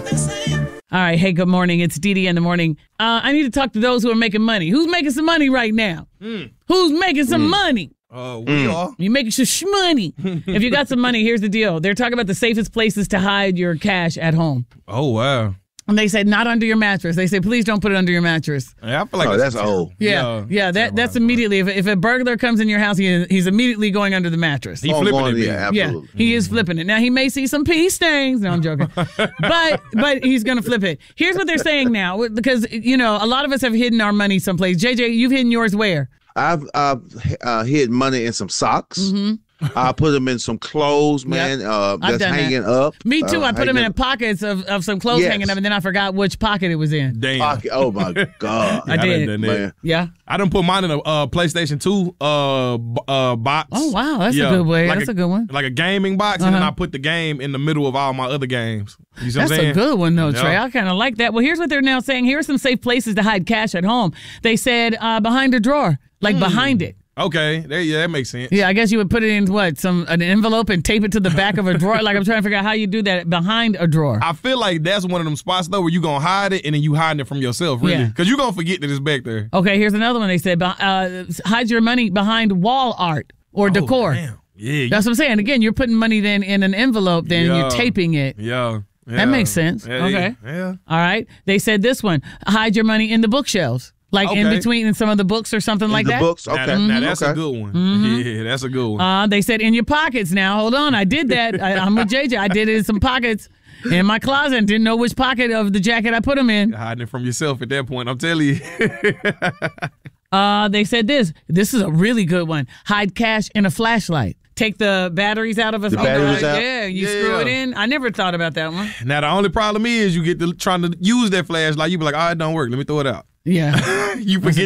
All right. Hey, good morning. It's Dee in the morning. I need to talk to those who are making money. Who's making some money right now? Who's making some money? We are. You making some shmoney. If you got some money, here's the deal. They're talking about the safest places to hide your cash at home. Oh, wow. And they said not under your mattress. They say, please don't put it under your mattress. Yeah, I feel like that's old. Yeah. That's immediately. If a burglar comes in your house, he's immediately going under the mattress. He flipping it. Yeah, absolutely. Yeah, he is flipping it. Now, he may see some pee stains. No, I'm joking. but he's going to flip it. Here's what they're saying now, because, a lot of us have hidden our money someplace. JJ, you've hidden yours where? I've hid money in some socks. Mm-hmm. I put them in some clothes, man. That's hanging up. Me too. I put them in the pockets of some clothes hanging up, and then I forgot which pocket it was in. Damn. Pocket. Oh my God. I did. Man. Yeah. I done put mine in a PlayStation 2 box. Oh wow, that's a good way. That's a good one. Like a gaming box, and then I put the game in the middle of all my other games. You see what I'm saying? That's a good one, though, Trey. I kind of like that. Well, here's what they're now saying. Here are some safe places to hide cash at home. They said behind a drawer, like behind it. Okay, that makes sense. Yeah, I guess you would put it in an envelope and tape it to the back of a drawer. Like, I'm trying to figure out how you do that behind a drawer. I feel like that's one of them spots though where you gonna hide it and then you hiding it from yourself, really, because you gonna forget that it's back there. Okay, here's another one. They said hide your money behind wall art or decor. Damn. Yeah, that's what I'm saying. Again, you're putting money then in an envelope, then you're taping it. Yeah. That makes sense. Okay. Yeah. All right. They said this one: hide your money in the bookshelves. Like in between some of the books or something like that? Books, okay. Now that's a good one. Yeah, that's a good one. They said in your pockets. Now, hold on. I did that. I'm with JJ. I did it in some pockets in my closet and didn't know which pocket of the jacket I put them in. Hiding it from yourself at that point, I'm telling you. They said this. This is a really good one. Hide cash in a flashlight. Take the batteries out of a phone. Yeah, you screw it in. I never thought about that one. Now, the only problem is you get to trying to use that flashlight. You be like, it don't work. Let me throw it out. Yeah. You forget